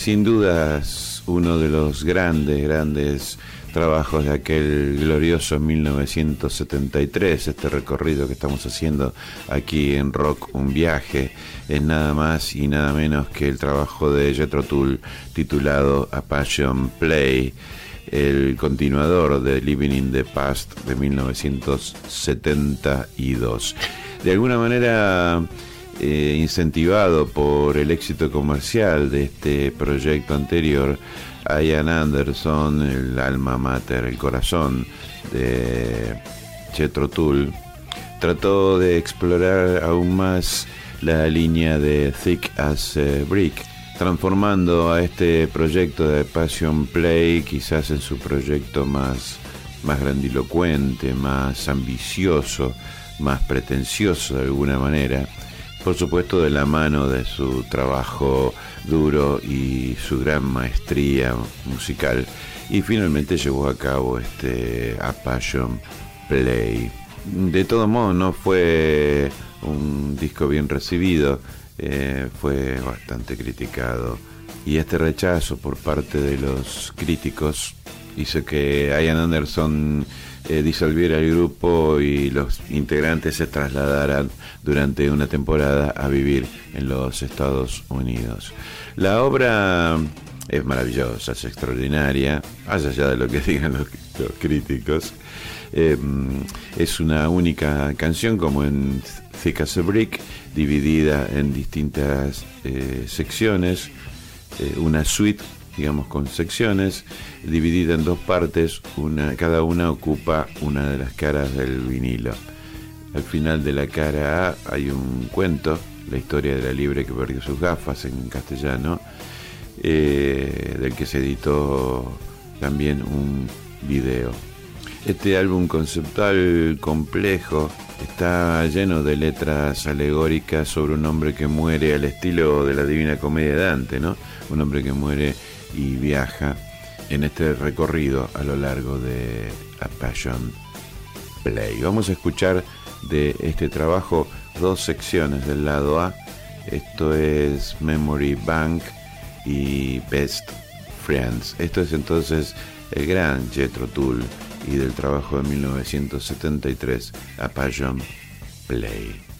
sin dudas uno de los grandes trabajos de aquel glorioso 1973. Este recorrido que estamos haciendo aquí en Rock Un Viaje es nada más y nada menos que el trabajo de Jethro Tull titulado A Passion Play, el continuador de Living in the Past de 1972. De alguna manera incentivado por el éxito comercial de este proyecto anterior, Ian Anderson, el alma mater, el corazón de Jethro Tull, trató de explorar aún más la línea de Thick as a Brick, transformando a este proyecto de Passion Play quizás en su proyecto más grandilocuente, más ambicioso, más pretencioso de alguna manera, por supuesto de la mano de su trabajo duro y su gran maestría musical, y finalmente llevó a cabo A Passion Play. De todos modos no fue un disco bien recibido, fue bastante criticado, y este rechazo por parte de los críticos hizo que Ian Anderson disolviera el grupo y los integrantes se trasladaran durante una temporada a vivir en los Estados Unidos. La obra es maravillosa, es extraordinaria, más allá de lo que digan los críticos. Es una única canción, como en Thick as a Brick, dividida en distintas secciones, una suite, digamos, con secciones, dividida en dos partes, cada una ocupa una de las caras del vinilo. Al final de la cara A hay un cuento, la historia de la liebre que perdió sus gafas, en castellano, del que se editó también un video. Este álbum conceptual complejo está lleno de letras alegóricas sobre un hombre que muere, al estilo de la Divina Comedia de Dante, ¿no? Un hombre que muere y viaja en este recorrido a lo largo de A Passion Play. Vamos a escuchar de este trabajo dos secciones del lado A. Esto es Memory Bank y Best Friends. Esto es entonces el gran Jethro Tull y del trabajo de 1973, A Passion Play.